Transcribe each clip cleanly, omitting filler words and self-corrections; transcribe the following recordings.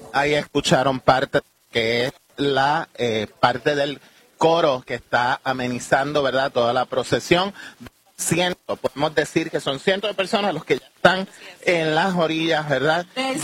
Ahí escucharon parte que es la parte del coro que está amenizando, ¿verdad?, toda la procesión. Podemos decir que son cientos de personas los que ya están en las orillas, ¿verdad?,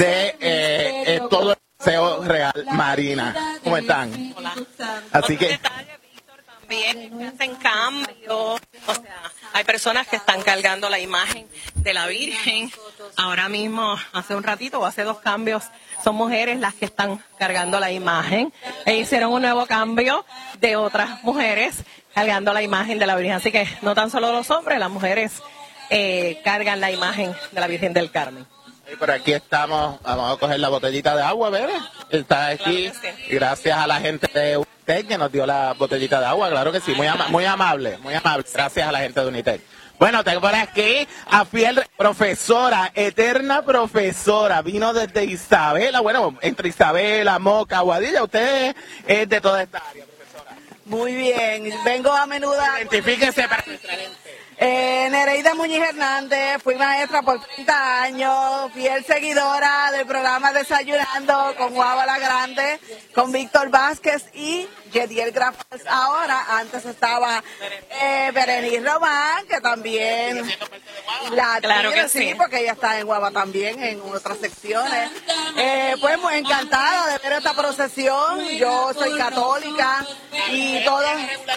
de todo el Paseo Real Marina. ¿Cómo están? Hola. Así que También hacen cambios, o sea, hay personas que están cargando la imagen de la Virgen. Ahora mismo, hace un ratito o hace 2 cambios, son mujeres las que están cargando la imagen. E hicieron un nuevo cambio de otras mujeres cargando la imagen de la Virgen. Así que no tan solo los hombres, las mujeres cargan la imagen de la Virgen del Carmen. y por aquí estamos, vamos a coger la botellita de agua, ¿verdad? Está aquí, Claro que sí. gracias a la gente de Unitec que nos dio la botellita de agua, claro que sí, muy amable, gracias a la gente de Unitec. Bueno, tengo por aquí a fiel profesora, eterna profesora, vino desde Isabela, bueno, entre Isabela, Moca, Aguadilla, usted es de toda esta área, profesora. Muy bien, vengo a menudo. Identifíquese para nuestra gente. Nereida Muñiz Hernández, fui maestra por 30 años, fiel seguidora del programa Desayunando con Guava la Grande, con Víctor Vázquez y Yediel Grafals. Ahora, antes estaba Berenice Román, que también la Claro que sí, sí. porque ella está en Guava también, en otras secciones. Pues muy encantada de ver esta procesión. Yo soy católica y todo.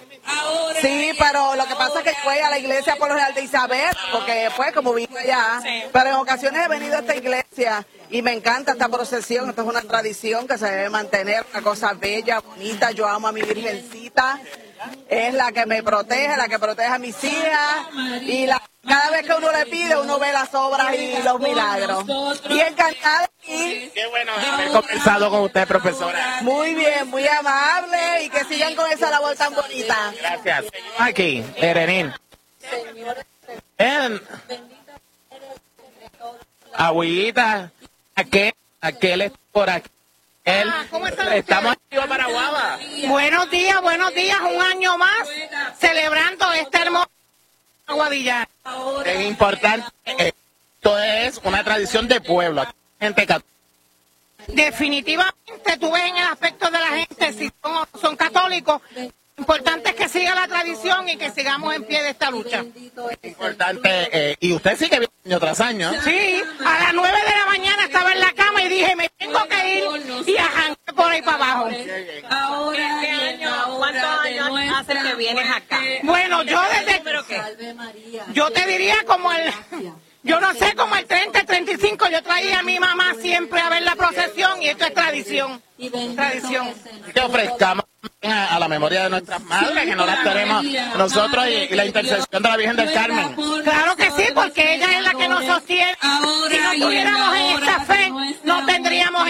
Sí, pero lo que pasa es que voy a la iglesia por lo Real de Isabel, porque pues como vivo allá, pero en ocasiones he venido a esta iglesia y me encanta esta procesión. Esto es una tradición que se debe mantener, una cosa bella, bonita. Yo amo a mi virgencita, es la que me protege, la que protege a mis hijas, y cada vez que uno le pide, uno ve las obras y los milagros. Y encantada aquí. Qué bueno haber conversado con usted, profesora. Muy bien, muy amable, y que sigan con esa labor tan bonita. Gracias. Aquí, Erenín. Agüita, aquel es por aquí. ¿Cómo están Estamos aquí para Guava. Buenos días, un año más celebrando esta hermosa Aguadilla. Es importante, esto es una tradición de pueblo. Aquí hay gente católica. Definitivamente tú ves en el aspecto de la gente, si son católicos, lo importante es que siga la tradición y que sigamos en pie de esta lucha. Importante, y usted sigue viendo año tras año. Sí, a las 9 de la mañana estaba en la cama y dije, me tengo que ir y arranqué por ahí para abajo. ¿Cuántos años hace que vienes acá? Bueno, yo desde... Yo te diría como yo no sé, como el 30, el 35, yo traía a mi mamá siempre a ver la procesión y esto es tradición. Tradición. Que ofrezcamos a la memoria de nuestras madres, que no las tenemos nosotros, y la intercesión de la Virgen del Carmen. Claro que sí, porque ella es la que nos sostiene. Si no tuviéramos en esta fe, no tendríamos